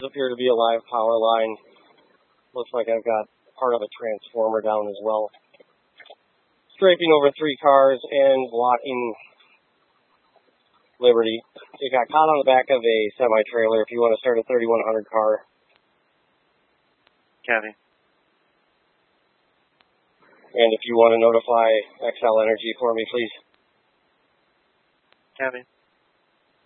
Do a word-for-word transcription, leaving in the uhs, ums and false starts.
appear to be a live power line. Looks like I've got part of a transformer down as well. Scraping over three cars and blocking Liberty. It got caught on the back of a semi-trailer if you want to start a thirty-one hundred car. Copy. And if you want to notify X L Energy for me, please. Copy.